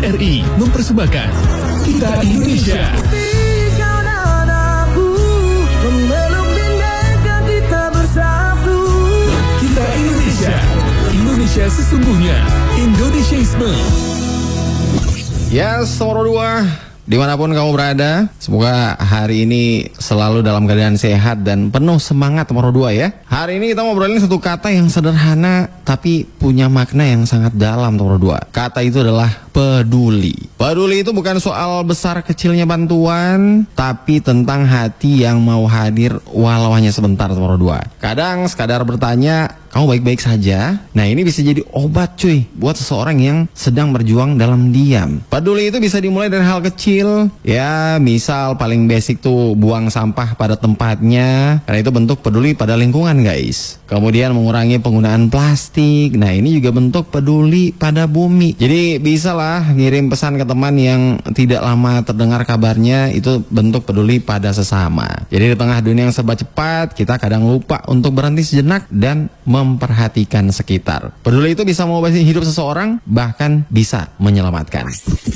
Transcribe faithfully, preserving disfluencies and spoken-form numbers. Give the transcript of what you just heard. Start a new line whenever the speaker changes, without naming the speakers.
R I mempersembahkan Kita Indonesia. Kita Indonesia. Indonesia sesungguhnya. Indonesiaisme.
Yes, nomor dua. Dimanapun kamu berada, semoga hari ini selalu dalam keadaan sehat dan penuh semangat nomor dua ya. Hari ini kita ngobrolin satu kata yang sederhana tapi punya makna yang sangat dalam nomor dua. Kata itu adalah peduli. Peduli itu bukan soal besar kecilnya bantuan, tapi tentang hati yang mau hadir walau hanya sebentar nomor dua. Kadang sekadar bertanya, kamu baik-baik saja? Nah, ini bisa jadi obat cuy buat seseorang yang sedang berjuang dalam diam. Peduli itu bisa dimulai dari hal kecil. Ya, misal paling basic tuh buang sampah pada tempatnya. Karena itu bentuk peduli pada lingkungan guys. Kemudian mengurangi penggunaan plastik. Nah, ini juga bentuk peduli pada bumi. Jadi bisa lah ngirim pesan ke teman yang tidak lama terdengar kabarnya. Itu bentuk peduli pada sesama. Jadi di tengah dunia yang serba cepat, kita kadang lupa untuk berhenti sejenak dan memperhatikan sekitar. Peduli itu bisa mengubah hidup seseorang, bahkan bisa menyelamatkan.